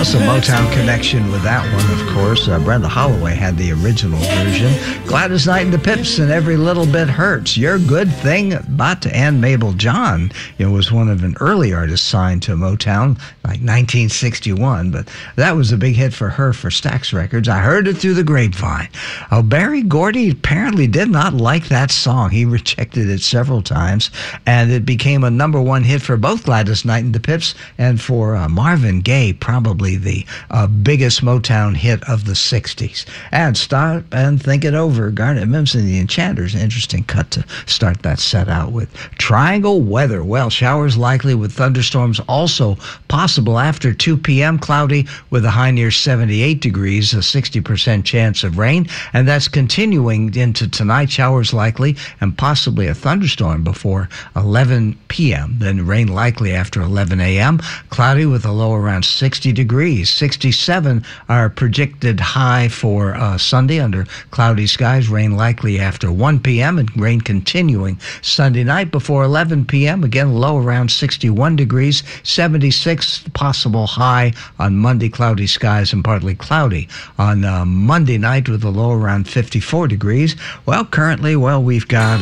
Yes, a Motown connection with that one, of course. Brenda Holloway had the original version. Gladys Knight and the Pips and Every Little Bit Hurts. Your Good Thing, but and Mabel John, was one of an early artists signed to Motown, like 1961, but that was a big hit for her for Stax Records. I Heard It Through the Grapevine. Oh, Barry Gordy apparently did not like that song. He rejected it several times, and it became a #1 hit for both Gladys Knight and the Pips and for Marvin Gaye, probably the biggest Motown hit of the 60s. And Stop and Think It Over, Garnet Mimms and the Enchanters. Interesting cut to start that set out with. Triangle weather. Well, showers likely with thunderstorms also possible after 2 p.m. Cloudy with a high near 78 degrees, a 60% chance of rain. And that's continuing into tonight. Showers likely and possibly a thunderstorm before 11 p.m. Then rain likely after 11 a.m. Cloudy with a low around 60 degrees. 67 are predicted high for Sunday under cloudy skies. Rain likely after 1 p.m. and rain continuing Sunday night before 11 p.m. Again, low around 61 degrees. 76 possible high on Monday. Cloudy skies and partly cloudy on Monday night with a low around 54 degrees. Well, currently, we've got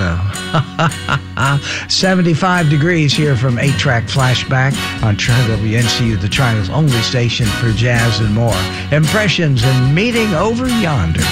75 degrees here from 8-Track Flashback on WNCU, the Triangle's only station for jazz and more. Impressions and Meeting Over Yonder.